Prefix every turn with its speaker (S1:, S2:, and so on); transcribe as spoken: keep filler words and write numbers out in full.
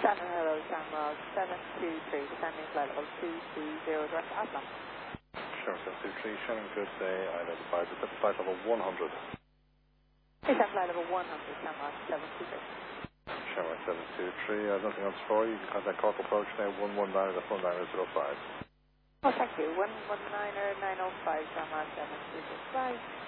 S1: Shannon, hello, Shamrock seven two three, descending flight level two two zero, direct to Athlone.
S2: Sure, seven two three, Shannon, good day, identified, descend to flight level one hundred.
S1: Descend flight level one hundred, Shamrock seven two three.
S2: Shamrock seven two three, I have nothing else for you, you can contact Cork Approach now, one one nine, that's one nine zero five.
S1: Oh, thank you, one one nine nine oh five, Shamrock seven two six five.